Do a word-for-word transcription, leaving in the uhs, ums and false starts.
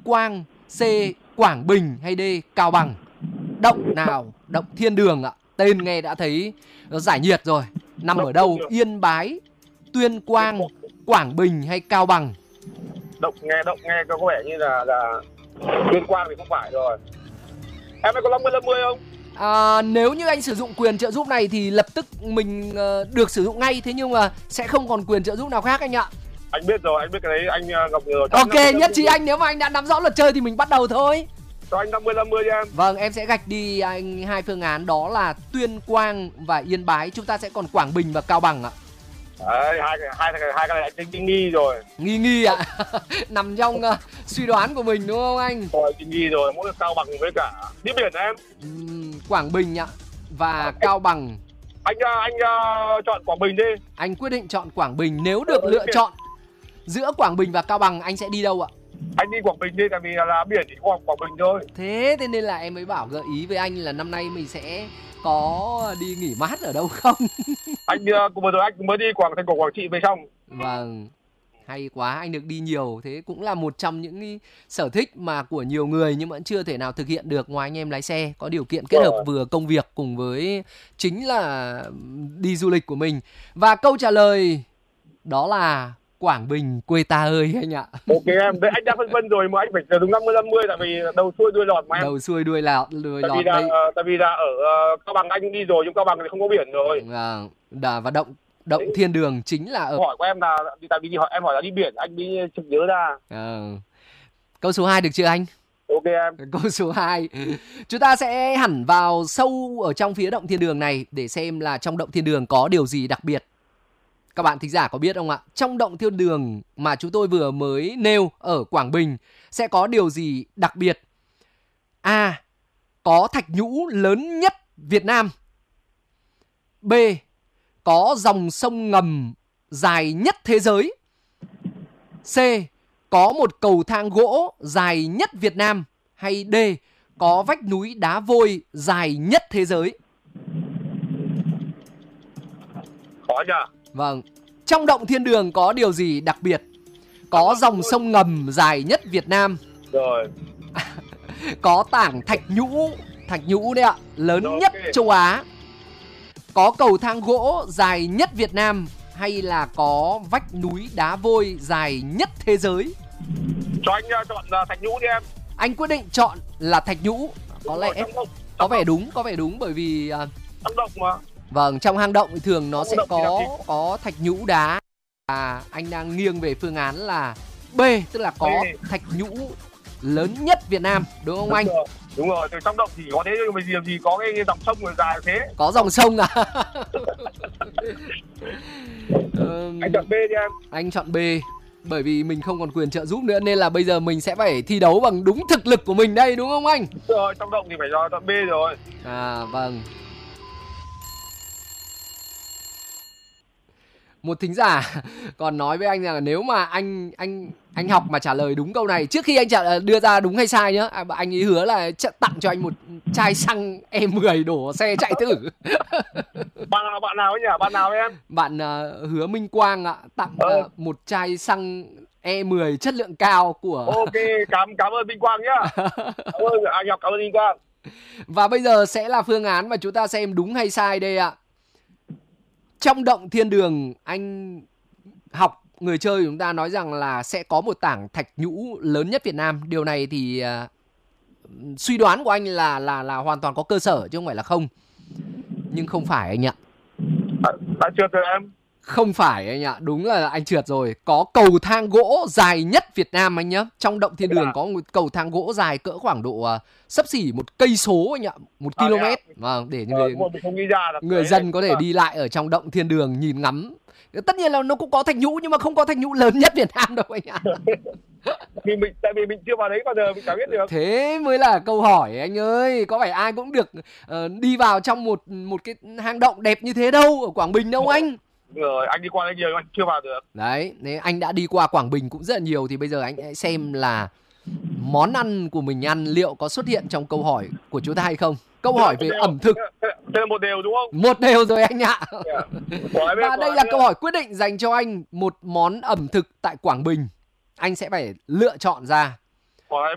Quang, C. Quảng Bình hay D. Cao Bằng? Động nào? Động Thiên Đường ạ. Tên nghe đã thấy nó giải nhiệt rồi. Nằm Động ở đâu? Thiên Đường. Yên Bái, Tuyên Quang, Quảng Bình hay Cao Bằng? Động nghe động nghe có vẻ như là là Tuyên Quang thì không phải rồi. Em có năm mươi năm mươi không? À, nếu như anh sử dụng quyền trợ giúp này thì lập tức mình uh, được sử dụng ngay. Thế nhưng mà sẽ không còn quyền trợ giúp nào khác anh ạ. Anh biết rồi, anh biết cái đấy, anh gặp nhiều rồi. Ok, nhất trí anh. Nếu mà anh đã nắm rõ luật chơi thì mình bắt đầu thôi. Cho anh năm mươi năm mươi đi em. Vâng, em sẽ gạch đi anh hai phương án, đó là Tuyên Quang và Yên Bái. Chúng ta sẽ còn Quảng Bình và Cao Bằng ạ. Đấy, hai, hai, hai cái này anh tính nghi rồi. Nghi nghi ạ. Nằm trong uh, suy đoán của mình đúng không anh? Rồi, tính nghi rồi, mỗi Cao Bằng với cả đi biển em. Uhm, Quảng Bình ạ. Và à, Cao Bằng. Anh anh uh, chọn Quảng Bình đi. Anh quyết định chọn Quảng Bình. Nếu được lựa chọn giữa Quảng Bình và Cao Bằng, anh sẽ đi đâu ạ? Anh đi Quảng Bình đi, tại vì là biển thì có Quảng Bình thôi. Thế thế nên là em mới bảo gợi ý với anh là năm nay mình sẽ có đi nghỉ mát ở đâu không? Anh uh, vừa rồi anh mới đi Quảng thành cổ Quảng Trị về xong. Vâng, hay quá, anh được đi nhiều. Thế cũng là một trong những cái sở thích mà của nhiều người nhưng vẫn chưa thể nào thực hiện được ngoài anh em lái xe. Có điều kiện kết hợp Ờ. vừa công việc cùng với chính là đi du lịch của mình. Và câu trả lời đó là Quảng Bình quê ta ơi anh ạ. Ok em, đấy anh đã phân vân rồi mà anh phải đúng năm mươi năm mươi, tại vì đầu xuôi đuôi lọt mà em. Đầu xuôi đuôi lọt, đuôi Tại lọt vì là đây. uh, tại vì là ở uh, Cao Bằng anh đi rồi, nhưng Cao Bằng thì không có biển rồi. Vâng, đà và động động Đấy. Thiên Đường chính là ở. Hỏi của em là tại vì hỏi em hỏi là đi biển, anh đi chực nhớ ra. Ờ. Câu số hai được chưa anh? Ok em. Câu số hai. Chúng ta sẽ hẳn vào sâu ở trong phía động Thiên Đường này để xem là trong động Thiên Đường có điều gì đặc biệt. Các bạn thính giả có biết không ạ? Trong động Thiên Đường mà chúng tôi vừa mới nêu ở Quảng Bình sẽ có điều gì đặc biệt? A. Có thạch nhũ lớn nhất Việt Nam. B. Có dòng sông ngầm dài nhất thế giới. C. Có một cầu thang gỗ dài nhất Việt Nam. Hay D. Có vách núi đá vôi dài nhất thế giới. Khó nhờ. Vâng. Trong động Thiên Đường có điều gì đặc biệt? Có dòng sông ngầm dài nhất Việt Nam. Rồi. Có tảng thạch nhũ, thạch nhũ đấy ạ, lớn Rồi, nhất okay. châu Á. Có cầu thang gỗ dài nhất Việt Nam. Hay là có vách núi đá vôi dài nhất thế giới? Cho anh uh, chọn uh, thạch nhũ đi em. Anh quyết định chọn là thạch nhũ. Có lẽ Trong động, có vẻ động. đúng, có vẻ đúng bởi vì uh, Trong động mà. vâng, trong hang động thì thường nó Trong sẽ động thì có là có thạch nhũ đá. Và anh đang nghiêng về phương án là B, tức là có B. thạch nhũ lớn nhất Việt Nam, đúng không Đúng anh? rồi. Đúng rồi, từ trong động thì có thế, nhưng mà gì làm gì có cái dòng sông người dài thế. Có dòng sông à? Ừm, Anh chọn B đi em. anh chọn B. Bởi vì mình không còn quyền trợ giúp nữa nên là bây giờ mình sẽ phải thi đấu bằng đúng thực lực của mình đây, đúng không anh? Đúng rồi, trong động thì phải cho chọn B rồi. À vâng. Một thính giả còn nói với anh rằng là nếu mà anh anh anh học mà trả lời đúng câu này, trước khi anh trả đưa ra đúng hay sai nhá, anh ấy hứa là tặng cho anh một chai xăng E mười đổ xe chạy thử. Bạn nào bạn nào ấy nhỉ? Bạn nào em? Bạn uh, Hứa Minh Quang ạ, tặng Ờ. uh, một chai xăng E mười chất lượng cao của. Ok, cảm cảm ơn Minh Quang nhá. Cảm ơn anh Ngọc, cảm ơn Minh Quang. Và bây giờ sẽ là phương án mà chúng ta xem đúng hay sai đây ạ. Trong động Thiên Đường, anh học người chơi chúng ta nói rằng là sẽ có một tảng thạch nhũ lớn nhất Việt Nam. Điều này thì uh, suy đoán của anh là là là hoàn toàn có cơ sở chứ không phải là không. Nhưng không phải anh ạ. À, đã trượt rồi em. Không phải anh ạ, đúng là anh trượt rồi. Có cầu thang gỗ dài nhất Việt Nam anh nhá. Trong động Thiên Đường À. có một cầu thang gỗ dài cỡ khoảng độ uh, xấp xỉ một cây số anh ạ, một À, km. à. Vâng, để Ờ, người, đúng rồi, mình không nghĩ ra là người đấy dân này. có thể À. đi lại ở trong động Thiên Đường nhìn ngắm. Tất nhiên là nó cũng có thạch nhũ nhưng mà không có thạch nhũ lớn nhất Việt Nam đâu anh ạ. Vì mình tại vì mình chưa vào đấy bao giờ mình chẳng biết được. Thế mới là câu hỏi anh ơi. Có phải ai cũng được uh, đi vào trong một một cái hang động đẹp như thế đâu ở Quảng Bình đâu anh. Đúng rồi, anh đi qua đây nhiều anh chưa vào được. Đấy, nếu anh đã đi qua Quảng Bình cũng rất là nhiều thì bây giờ anh hãy xem là món ăn của mình ăn liệu có xuất hiện trong câu hỏi của chúng ta hay không. Câu hỏi về ẩm thực. Thế là một đều đúng không? Một đều rồi anh ạ. Yeah. Và đây là câu hỏi quyết định dành cho anh một món ẩm thực tại Quảng Bình. Anh sẽ phải lựa chọn ra